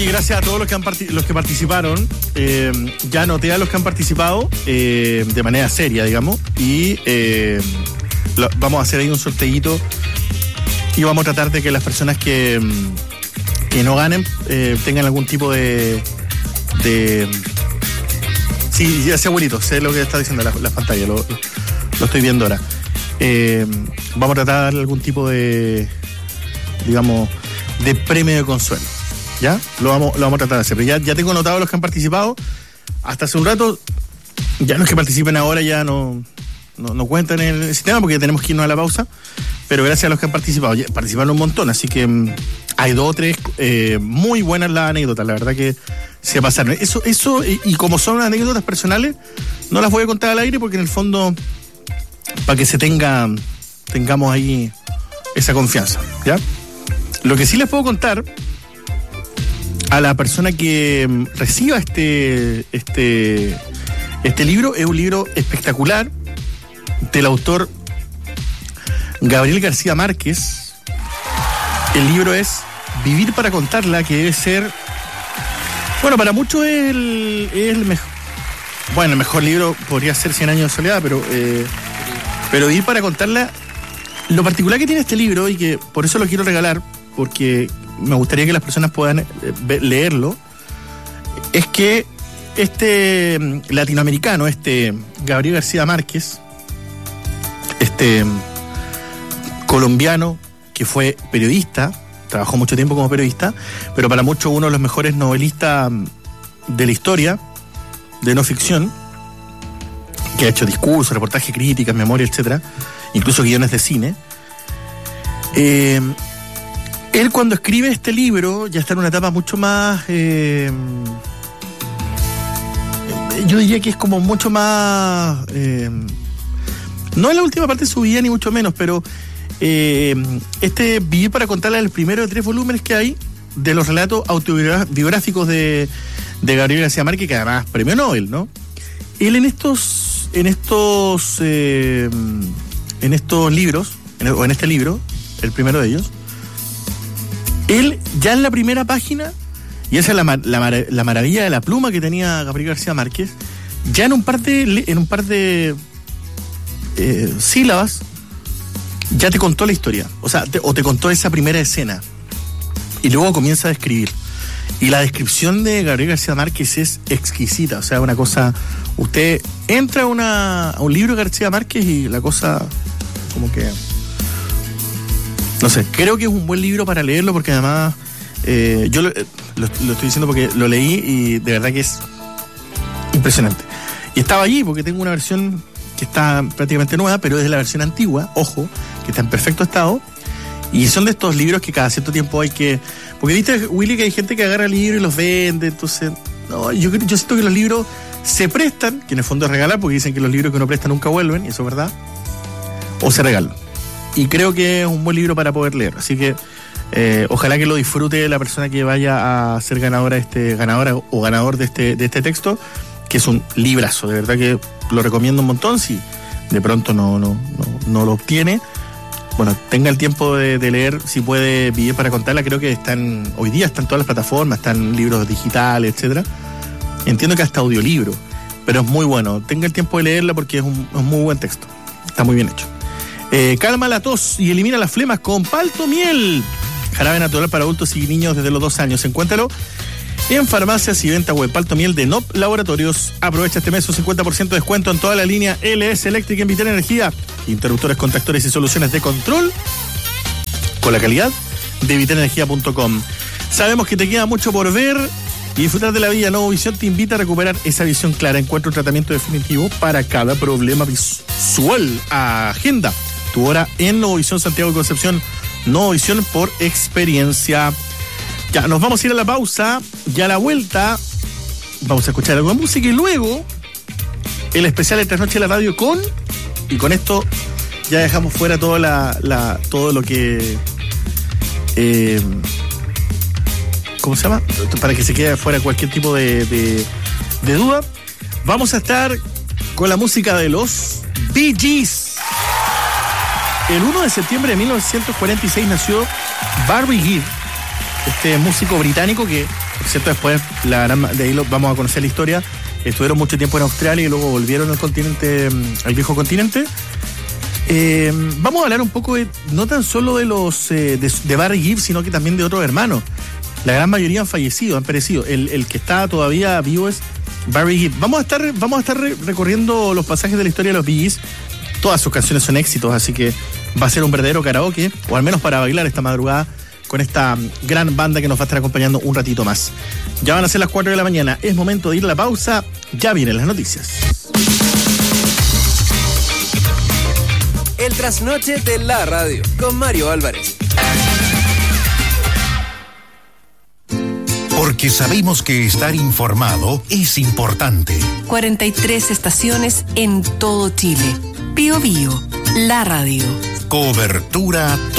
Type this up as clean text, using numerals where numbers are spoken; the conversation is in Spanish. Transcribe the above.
Y gracias a todos los que participaron. Ya anoté a los que han participado de manera seria, digamos. Y vamos a hacer ahí un sorteíto. Y vamos a tratar de que las personas que no ganen tengan algún tipo de sí, ya sé, abuelito, sé lo que está diciendo la pantalla, lo estoy viendo ahora. Vamos a tratar de darle algún tipo de, digamos, de premio de consuelo. ¿Ya? Lo vamos a tratar de hacer. Pero ya tengo anotado los que han participado. Hasta hace un rato, ya los que participen ahora ya no cuentan en el sistema porque tenemos que irnos a la pausa. Pero gracias a los que han participado, ya participaron un montón. Así que hay 2 o 3 muy buenas las anécdotas. La verdad que se pasaron. Eso y como son anécdotas personales, no las voy a contar al aire porque en el fondo, para que tengamos ahí esa confianza. ¿Ya? Lo que sí les puedo contar a la persona que reciba este libro, es un libro espectacular del autor Gabriel García Márquez. El libro es Vivir para contarla, que debe ser, bueno, para muchos es el mejor. Bueno, el mejor libro podría ser 100 años de soledad, pero Vivir para contarla, lo particular que tiene este libro, y que por eso lo quiero regalar, porque me gustaría que las personas puedan leerlo, es que este latinoamericano, Gabriel García Márquez, colombiano que fue periodista, trabajó mucho tiempo como periodista, pero para muchos uno de los mejores novelistas de la historia, de no ficción, que ha hecho discursos, reportajes, críticas, memoria, etcétera, incluso guiones de cine. Él, cuando escribe este libro, ya está en una etapa mucho más, yo diría que es como mucho más, no en la última parte de su vida ni mucho menos, pero Vivir para contarla es el primero de 3 volúmenes que hay de los relatos autobiográficos de Gabriel García Márquez, que además premio Nobel, ¿no? Él en estos libros, o en este libro, el primero de ellos, él ya en la primera página, y esa es la maravilla de la pluma que tenía Gabriel García Márquez, ya en un par de sílabas ya te contó la historia, o sea, te contó esa primera escena y luego comienza a describir. Y la descripción de Gabriel García Márquez es exquisita, o sea, una cosa, usted entra a un libro de García Márquez y la cosa como que, no sé, creo que es un buen libro para leerlo porque además yo lo estoy diciendo porque lo leí y de verdad que es impresionante. Y estaba allí porque tengo una versión que está prácticamente nueva, pero es de la versión antigua, ojo, que está en perfecto estado. Y son de estos libros que cada cierto tiempo hay que... Porque viste, Willy, que hay gente que agarra libros y los vende, entonces... No, yo siento que los libros se prestan, que en el fondo es regalar, porque dicen que los libros que uno presta nunca vuelven, y eso es verdad, o se regalan. Y creo que es un buen libro para poder leer, así que ojalá que lo disfrute la persona que vaya a ser ganadora o ganador de este texto, que es un librazo, de verdad que lo recomiendo un montón. Si de pronto no lo obtiene, bueno, tenga el tiempo de leer, si puede, Vivir para contarla. Creo que hoy día están todas las plataformas, están libros digitales, etcétera. Entiendo que hasta audiolibro, pero es muy bueno. Tenga el tiempo de leerla porque es un muy buen texto, está muy bien hecho. Calma la tos y elimina las flemas con Palto Miel, jarabe natural para adultos y niños desde los 2 años. Encuéntralo en farmacias y venta web. Palto Miel de NOP Laboratorios. Aprovecha este mes un 50% de descuento en toda la línea LS Electric en Vital Energía. Interruptores, contactores y soluciones de control con la calidad de vitalenergia.com. Sabemos que te queda mucho por ver y disfrutar de la vida. Nuevo Visión te invita a recuperar esa visión clara. Encuentra un tratamiento definitivo para cada problema visual. Agenda tu hora en Nuevo Visión Santiago de Concepción. Nuevo Visión por experiencia. Ya, nos vamos a ir a la pausa. Ya a la vuelta vamos a escuchar algo de música y luego el especial de Trasnoche de la Radio y con esto ya dejamos fuera todo lo que ¿cómo se llama? Para que se quede fuera cualquier tipo de duda. Vamos a estar con la música de los Bee Gees. El 1 de septiembre de 1946 nació Barry Gibb, este músico británico que ¿cierto? Después, de ahí vamos a conocer la historia. Estuvieron mucho tiempo en Australia y luego volvieron al viejo continente. Vamos a hablar un poco no tan solo de los de Barry Gibb, sino que también de otros hermanos. La gran mayoría han fallecido, han perecido. El que está todavía vivo es Barry Gibb. Vamos a estar recorriendo los pasajes de la historia de los Bee Gees. Todas sus canciones son éxitos, así que va a ser un verdadero karaoke, o al menos para bailar esta madrugada con esta gran banda que nos va a estar acompañando un ratito más. Ya van a ser las 4 de la mañana, es momento de ir a la pausa, ya vienen las noticias. El trasnoche de la radio, con Mario Álvarez. Porque sabemos que estar informado es importante. 43 estaciones en todo Chile. Bío Bío, la radio. Cobertura